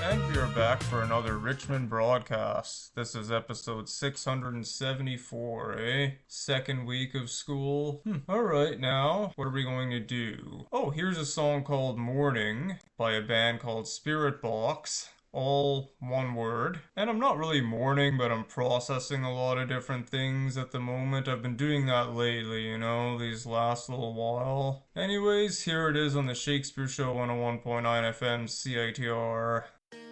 And we are back for another Richmond broadcast. This is episode 674, eh? Second week of school. Alright, now, what are we going to do? Oh, here's a song called Morning by a band called Spirit Box. All one word. And I'm not really mourning, but I'm processing a lot of different things at the moment. I've been doing that lately, these last little while. Anyways, here it is on the Shakespeare Show 101.9 FM CITR.